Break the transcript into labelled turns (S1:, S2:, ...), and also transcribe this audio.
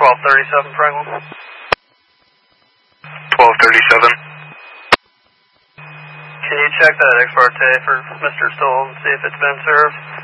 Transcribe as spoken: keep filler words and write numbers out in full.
S1: twelve thirty-seven, Franklin.
S2: twelve thirty-seven.
S1: Can you check that ex parte for Mister Stoll and see if it's been served?